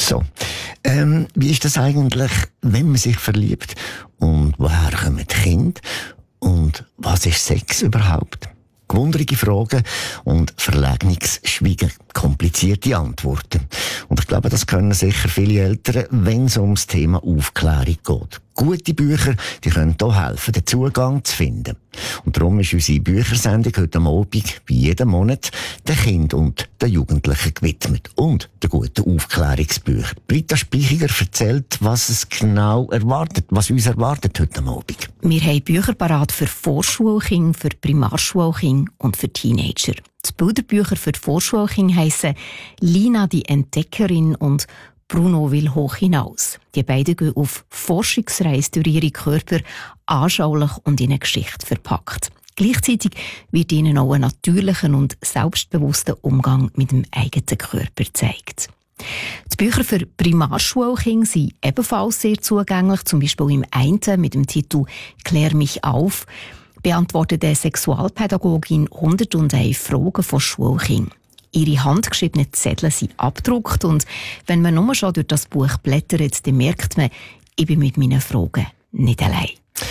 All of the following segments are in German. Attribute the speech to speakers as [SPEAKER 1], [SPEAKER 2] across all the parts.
[SPEAKER 1] So, wie ist das eigentlich, wenn man sich verliebt? Und woher kommen die Kinder? Und was ist Sex überhaupt? Gewundrige Fragen und verlegenes Schweigen, komplizierte Antworten. Und ich glaube, das können sicher viele Eltern, wenn es ums Thema Aufklärung geht. Gute Bücher, die können hier helfen, den Zugang zu finden. Und darum ist unsere Büchersendung heute Abend, wie jeden Monat, den Kindern und den Jugendlichen gewidmet. Und den guten Aufklärungsbüchern. Britta Speichiger erzählt, was es genau erwartet, was uns erwartet heute Abend.
[SPEAKER 2] Wir haben Bücher parat für Vorschulkinder, für Primarschulkinder und für Teenager. Die Bilderbücher für die Vorschulkinder heissen «Lina die Entdeckerin» und «Bruno will hoch hinaus». Die beiden gehen auf Forschungsreise durch ihre Körper, anschaulich und in eine Geschichte verpackt. Gleichzeitig wird ihnen auch ein natürlicher und selbstbewusster Umgang mit dem eigenen Körper gezeigt. Die Bücher für Primarschulkinder sind ebenfalls sehr zugänglich, zum Beispiel im einen mit dem Titel «Klär mich auf» beantwortet eine Sexualpädagogin 101 Fragen von Schulkindern. Ihre handgeschriebenen Zettel sind abgedruckt und wenn man nur schon durch das Buch blättert, dann merkt man, ich bin mit meinen Fragen nicht allein.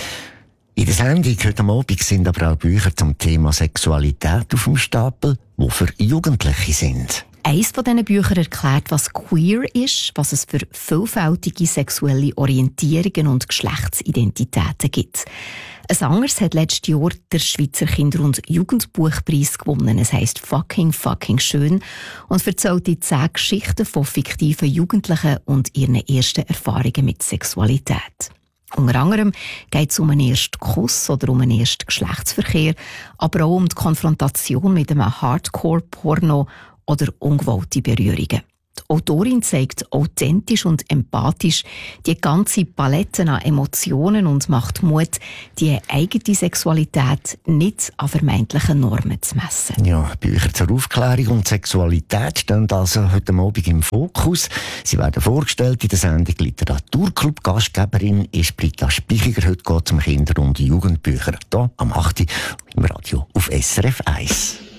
[SPEAKER 1] In der Sendung heute Abend sind aber auch Bücher zum Thema Sexualität auf dem Stapel, die für Jugendliche sind.
[SPEAKER 2] Eines von diesen Büchern erklärt, was queer ist, was es für vielfältige sexuelle Orientierungen und Geschlechtsidentitäten gibt. Ein anderes hat letztes Jahr der Schweizer Kinder- und Jugendbuchpreis gewonnen. Es heisst «Fucking schön» und erzählt die 10 Geschichten von fiktiven Jugendlichen und ihren ersten Erfahrungen mit Sexualität. Unter anderem geht es um einen ersten Kuss oder um einen ersten Geschlechtsverkehr, aber auch um die Konfrontation mit einem Hardcore-Porno oder ungewollte Berührungen. Die Autorin zeigt authentisch und empathisch die ganze Palette an Emotionen und macht Mut, die eigene Sexualität nicht an vermeintlichen Normen zu messen.
[SPEAKER 1] Ja, Bücher zur Aufklärung und Sexualität stehen also heute Abend im Fokus. Sie werden vorgestellt in der Sendung Literaturclub. Gastgeberin ist Britta Speichiger. Heute geht es um Kinder- und Jugendbücher. Hier am 8. im Radio auf SRF 1.